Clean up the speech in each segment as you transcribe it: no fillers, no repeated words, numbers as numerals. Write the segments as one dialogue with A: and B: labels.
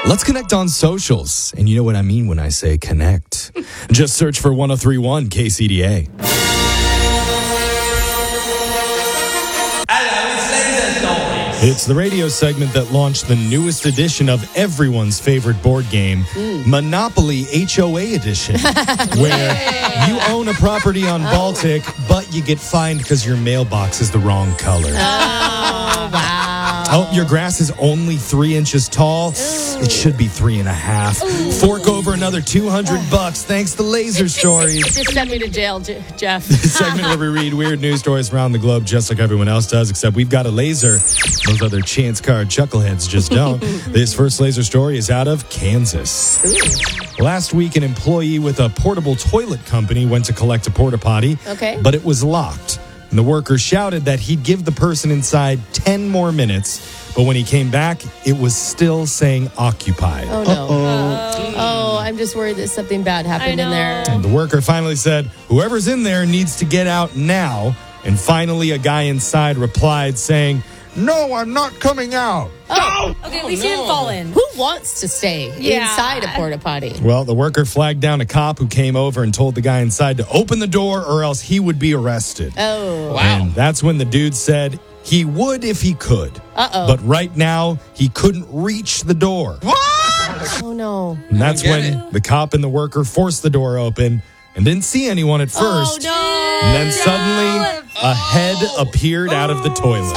A: Let's connect on socials. And you know what I mean when I say connect. Just search for 1031 KCDA. It's the radio segment that launched the newest edition of everyone's favorite board game, Monopoly HOA Edition, where you own a property on Baltic, but you get fined because your mailbox is the wrong color.
B: Oh, wow.
A: Oh, your grass is only 3 inches tall. It should be 3.5. Fork over another $200 thanks to Laser Stories.
B: Just send me to jail, Jeff.
A: This segment where we read weird news stories around the globe just like everyone else does, except we've got a laser. Those other chance card chuckleheads just don't. This first laser story is out of Kansas. Last week, an employee with a portable toilet company went to collect a porta potty, but it was locked. And the worker shouted that he'd give the person inside 10 more minutes, but when he came back, it was still saying occupied.
B: Oh, no. Oh, I'm just worried that something bad happened in there.
A: And the worker finally said, whoever's in there needs to get out now. And finally, a guy inside replied saying, no, I'm not coming out.
B: Oh,
C: okay, at least he didn't fall in.
B: Who wants to stay inside a porta potty?
A: Well, the worker flagged down a cop who came over and told the guy inside to open the door or else he would be arrested.
B: Oh.
D: Wow.
A: And that's when the dude said he would if he could. But right now, he couldn't reach the door.
D: What?
B: Oh, no.
A: And that's when the cop and the worker forced the door open and didn't see anyone at first.
B: Oh, no.
A: And then suddenly, a head appeared out of the toilet.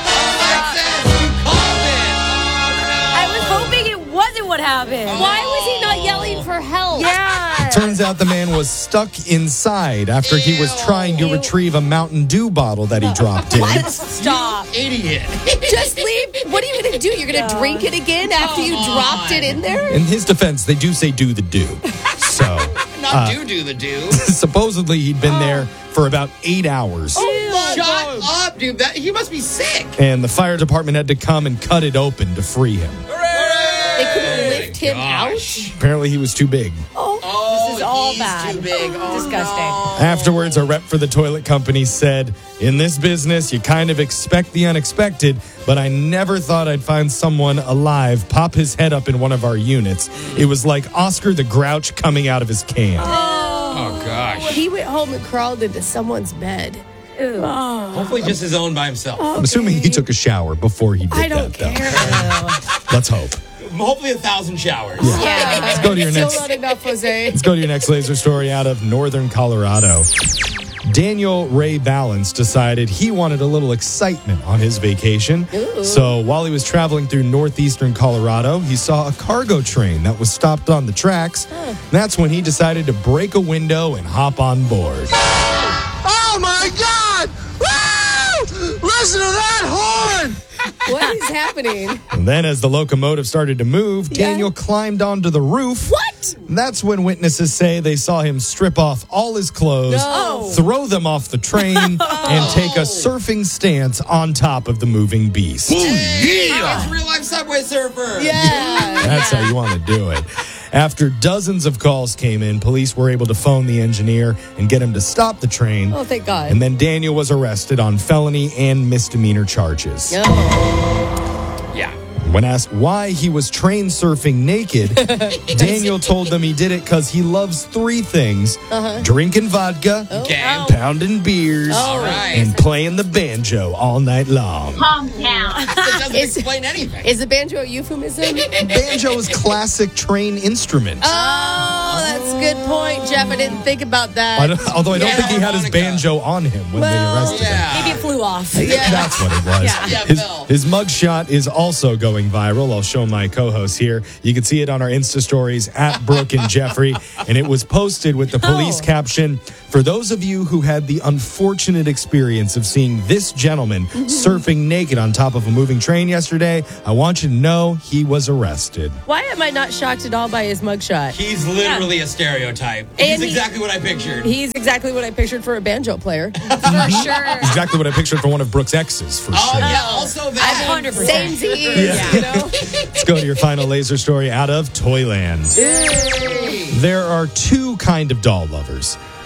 C: What happened?
B: Why was he not yelling for help?
C: Yeah.
A: Turns out the man was stuck inside after he was trying to retrieve a Mountain Dew bottle that he dropped in.
C: Stop.
D: Idiot.
B: Just leave. What are you going to do? You're going to drink it again after you dropped it in there?
A: In his defense, they do say do the do. So,
D: Not do the do.
A: supposedly he'd been there for about 8 hours.
D: Shut up, dude. He must be sick.
A: And the fire department had to come and cut it open to free him.
B: They couldn't lift him out?
A: Apparently he was too big.
C: This is all
D: he's
C: bad.
D: too big. Oh,
C: Disgusting.
D: no.
A: Afterwards, a rep for the toilet company said, in this business, you kind of expect the unexpected, but I never thought I'd find someone alive pop his head up in one of our units. It was like Oscar the Grouch coming out of his can.
D: Oh, gosh.
B: He went home and crawled into someone's bed.
D: Hopefully just his own by himself.
A: I'm assuming he took a shower before he did
B: I don't
A: that,
B: care.
A: though. Let's hope.
D: Hopefully 1,000 showers.
B: Yeah.
A: Let's go to your
B: Still
A: next.
B: not enough, Jose.
A: Let's go to your next laser story out of northern Colorado. Daniel Ray Balance decided he wanted a little excitement on his vacation.
B: Ooh.
A: So while he was traveling through northeastern Colorado, he saw a cargo train that was stopped on the tracks. That's when he decided to break a window and hop on board.
E: Oh my God! Woo! Listen to that horn!
B: What is happening?
A: And then as the locomotive started to move, Daniel climbed onto the roof.
B: What?
A: That's when witnesses say they saw him strip off all his clothes,
B: No.
A: throw them off the train, and take a surfing stance on top of the moving beast.
D: It's real life Subway Surfer.
B: Yeah.
A: That's how you want to do it. After dozens of calls came in, police were able to phone the engineer and get him to stop the train.
B: Oh, thank God.
A: And then Daniel was arrested on felony and misdemeanor charges.
D: Yeah.
A: When asked why he was train surfing naked, Daniel told them he did it because he loves 3 things: drinking vodka,
D: Okay.
A: pounding beers,
D: All right.
A: and playing the banjo all night long.
D: That doesn't explain anything.
B: Is the banjo a euphemism?
A: Banjo is classic train instrument.
B: Oh, that's a good point, Jeff. I didn't think about that.
A: Although I don't think he had his
D: harmonica.
A: banjo on him when they arrested him.
D: Yeah.
C: Maybe it flew off.
B: Yeah.
A: That's what it was.
D: Yeah,
A: His,
D: Bill.
A: his mugshot is also going viral. I'll show my co-hosts here. You can see it on our Insta stories at Brooke and Jeffrey. And it was posted with the police caption, for those of you who had the unfortunate experience of seeing this gentleman surfing naked on top of a moving train yesterday, I want you to know he was arrested.
B: Why am I not shocked at all by his mugshot?
D: He's literally a stereotype.
B: And
D: He's
B: he-
D: exactly what I pictured.
B: He's exactly what I pictured for a banjo player.
C: For sure.
A: Exactly what I pictured for one of Brooke's exes, for
D: Oh,
A: sure.
D: yeah, also that.
C: 100%.
B: Same you know?
A: Let's go to your final laser story out of Toyland. There are 2 kind of doll lovers.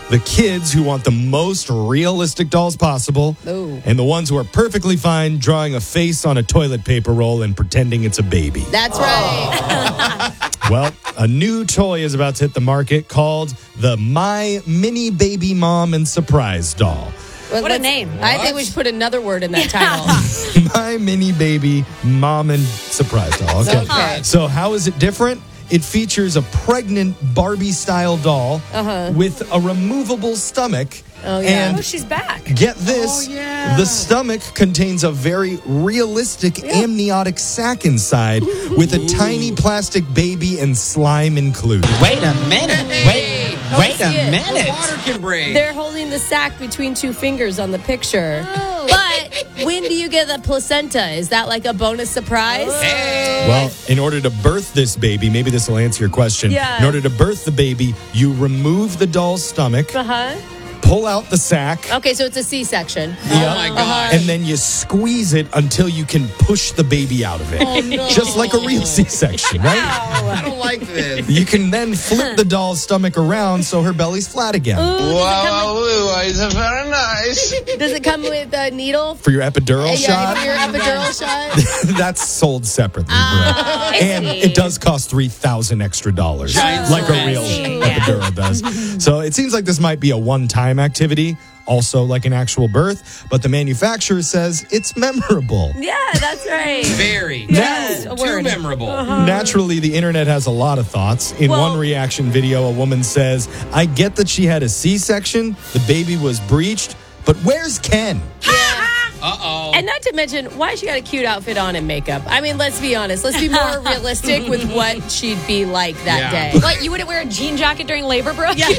A: the kids who want the most realistic dolls possible,
B: Ooh.
A: and the ones who are perfectly fine drawing a face on a toilet paper roll and pretending it's a baby.
B: That's right.
A: Well, a new toy is about to hit the market called the My Mini Baby Mom and Surprise Doll.
B: Well,
C: What a
B: let's-
C: name.
B: I think we should put another word in that title.
A: My Mini Baby Mom and Surprise Doll. Okay.
B: Okay.
A: So how is it different? It features a pregnant Barbie-style doll with a removable stomach.
B: Oh, yeah.
C: Oh,
A: And
C: she's back.
A: get this, the stomach contains a very realistic amniotic sac inside with a tiny plastic baby and slime included.
F: Wait a minute. Wait
B: see
F: a
B: it.
F: minute.
D: Water can break.
B: They're holding the sack between two fingers on the picture.
C: Oh.
B: But when do you get the placenta? Is that like a bonus surprise?
A: Well, in order to birth this baby, maybe this will answer your question.
B: Yeah.
A: In order to birth the baby, you remove the doll's stomach,
B: Uh-huh.
A: pull out the sack,
B: Okay, so it's a C-section.
D: Oh my gosh.
A: and then you squeeze it until you can push the baby out of it.
D: Oh, no.
A: Just like a real C-section, right?
D: I don't like this.
A: You can then flip the doll's stomach around so her belly's flat again.
E: Wow, it's very nice.
B: Does it come with a needle?
A: For your epidural
B: Yeah,
A: shot,
B: for your epidural shot.
A: that's sold separately. Brett. And it does cost $3,000 extra dollars,
D: Giant
A: like a real
C: surprise.
A: epidural does. So it seems like this might be a one-time activity, also like an actual birth, but the manufacturer says it's memorable.
B: Yeah, that's right.
D: Very.
B: Yes, a
D: Too
B: word.
D: memorable.
A: Naturally, the internet has a lot of thoughts. In
B: Well-
A: one reaction video, a woman says, I get that she had a C-section, the baby was breached, but where's Ken?
D: Uh-oh.
B: And not to mention, why she got a cute outfit on and makeup? I mean, let's be honest. Let's be more realistic with what she'd be like that
D: Yeah.
B: day.
C: What, you wouldn't wear a jean jacket during labor, bro? Yeah.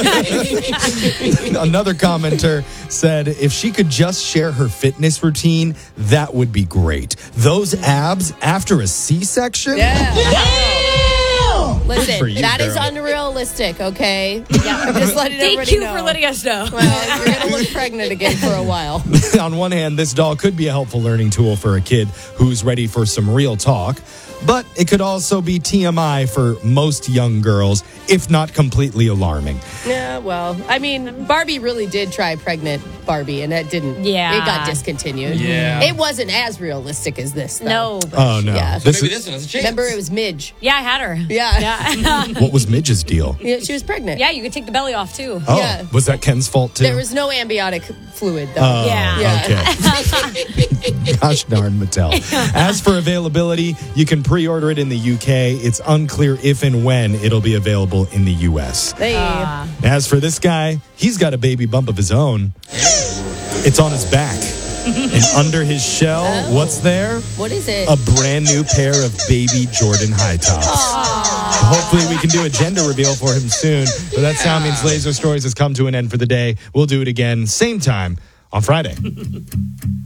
A: Another commenter said, if she could just share her fitness routine, that would be great. Those abs after a C-section?
B: Listen,
A: for you,
B: that is
A: girl.
B: unrealistic, okay? Yeah, I'm just letting
C: Thank
B: everybody
C: you
B: know.
C: for letting us know.
B: Well, you're going to look pregnant again for a while.
A: On one hand, this doll could be a helpful learning tool for a kid who's ready for some real talk, but it could also be TMI for most young girls, if not completely alarming.
B: Yeah, well, I mean, Barbie really did try pregnant Barbie, and that didn't.
C: Yeah.
B: It got discontinued.
D: Yeah.
B: It wasn't as realistic as this, though.
C: No. But
A: Oh, no.
B: Yeah.
A: This
D: Maybe
A: is-
D: this one has a chance.
B: Remember, it was Midge.
C: yeah, I had her.
B: Yeah.
C: Yeah.
A: what was Midge's deal?
B: Yeah, she was pregnant.
C: Yeah, you could take the belly off, too.
A: Oh,
B: Yeah.
A: was that Ken's fault too?
B: There was no amniotic fluid, though.
A: Oh,
C: Yeah.
B: Yeah.
A: okay. Gosh darn Mattel. As for availability, you can pre-order it in the UK. It's unclear if and when it'll be available in the US.
B: They,
A: As for this guy, he's got a baby bump of his own. It's on his back. And under his shell, what's there?
B: what is it?
A: A brand new pair of baby Jordan high tops. Hopefully we can do a gender reveal for him soon. But that sound means Laser Stories has come to an end for the day. We'll do it again, same time on Friday.